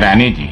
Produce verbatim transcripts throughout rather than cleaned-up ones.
महारानी जी,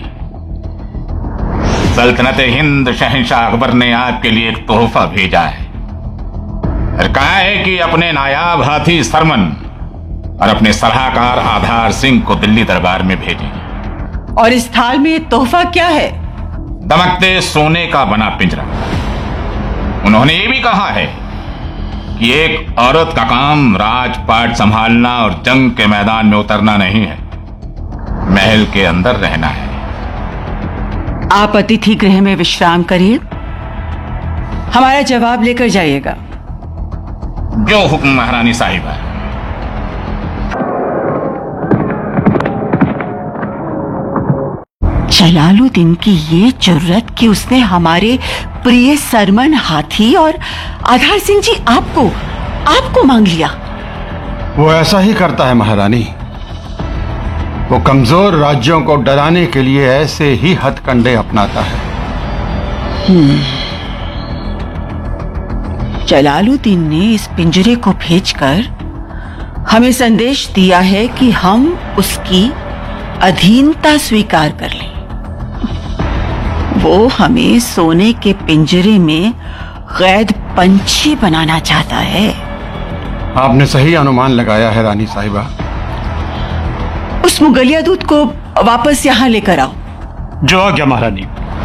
सल्तनत हिंद शहंशाह अकबर ने आपके लिए एक तोहफा भेजा है और कहा है कि अपने नायाब हाथी सरमन और अपने सलाहकार आधार सिंह को दिल्ली दरबार में भेजें। और इस थाल में तोहफा क्या है? दमकते सोने का बना पिंजरा। उन्होंने ये भी कहा है कि एक औरत का काम राजपाट संभालना और जंग के मैदान में उतरना नहीं है, महल के अंदर रहना है। आप अतिथि गृह में विश्राम करिए, हमारा जवाब लेकर जाइएगा। जो हुक्म महारानी साहिबा। जलालुद्दीन की ये जुर्रत कि उसने हमारे प्रिय सरमन हाथी और आधार सिंह जी आपको आपको मांग लिया। वो ऐसा ही करता है महारानी। वो कमजोर राज्यों को डराने के लिए ऐसे ही हथकंडे अपनाता है। जलालुद्दीन ने इस पिंजरे को भेजकर हमें संदेश दिया है कि हम उसकी अधीनता स्वीकार कर लें। वो हमें सोने के पिंजरे में कैद पंछी बनाना चाहता है। आपने सही अनुमान लगाया है रानी साहिबा। उस मुगलिया दूत को वापस यहां लेकर आओ। जो आज्ञा महारानी।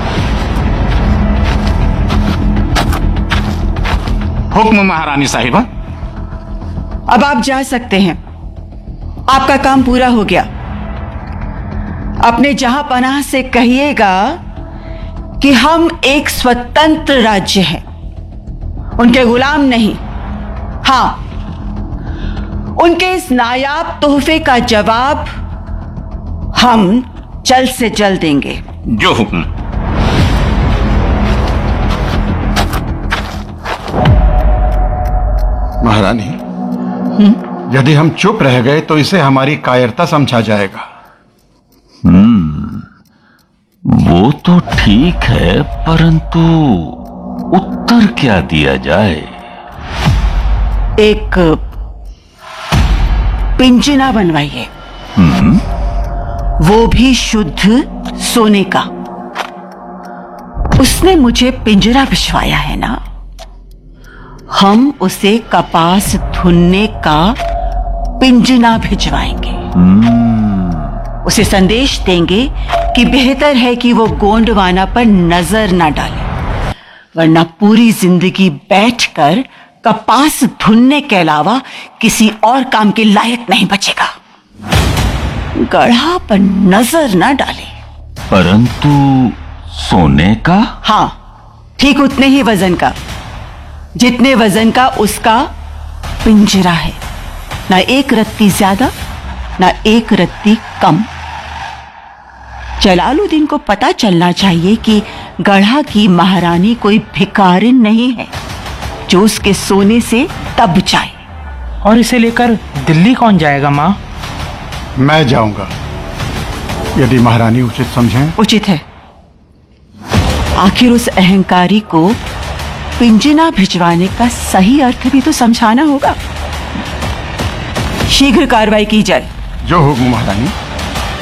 हुक्म महारानी साहिबा। अब आप जा सकते हैं, आपका काम पूरा हो गया। अपने जहां पनाह से कहिएगा कि हम एक स्वतंत्र राज्य हैं, उनके गुलाम नहीं। हां, उनके इस नायाब तोहफे का जवाब हम जल्द से जल्द देंगे। जो हुक्म। महारानी, यदि हम चुप रह गए तो इसे हमारी कायरता समझा जाएगा। हम्म, वो तो ठीक है, परंतु उत्तर क्या दिया जाए? एक पिंजना बनवाइए, वो भी शुद्ध सोने का। उसने मुझे पिंजरा भिजवाया है ना, हम उसे कपास धुनने का पिंजना भिजवाएंगे। उसे संदेश देंगे कि बेहतर है कि वो गोंडवाना पर नजर न डाले, वरना पूरी जिंदगी बैठकर कपास धुनने के अलावा किसी और काम के लायक नहीं बचेगा। गढ़ा पर नजर न डाले। परंतु सोने का? हां, ठीक उतने ही वजन का, जितने वजन का उसका पिंजरा है। ना एक रत्ती ज्यादा, ना एक रत्ती कम। जलालुद्दीन को पता चलना चाहिए कि गढ़ा की महारानी कोई भिखारिन नहीं है जो उसके सोने से दब जाए। और इसे लेकर दिल्ली कौन जाएगा माँ? मैं जाऊंगा, यदि महारानी उचित समझें। उचित है। आखिर उस अहंकारी को पिंजना भिजवाने का सही अर्थ भी तो समझाना होगा। शीघ्र कार्रवाई की जाए। जो हुक्म महारानी।